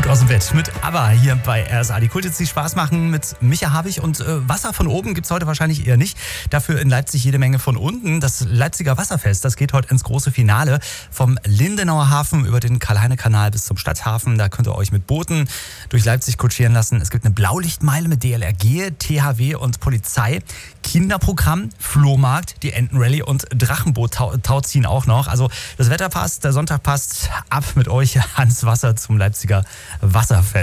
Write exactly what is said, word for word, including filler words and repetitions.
aus dem Bett mit ABBA hier bei R S A. Die Kult die Spaß machen mit Micha Habich und äh, Wasser von oben gibt's heute wahrscheinlich eher nicht. Dafür in Leipzig jede Menge von unten. Das Leipziger Wasserfest, das geht heute ins große Finale. Vom Lindenauer Hafen über den Karl-Heine-Kanal bis zum Stadthafen. Da könnt ihr euch mit Booten durch Leipzig kutschieren lassen. Es gibt eine Blaulichtmeile mit D L R G, T H W und Polizei. Kinderprogramm, Flohmarkt, die Entenrallye und Drachenboot-Tau ziehen auch noch. Also das Wetter passt, der Sonntag passt. Ab mit euch ans Wasser zum Leipziger Wasserfest.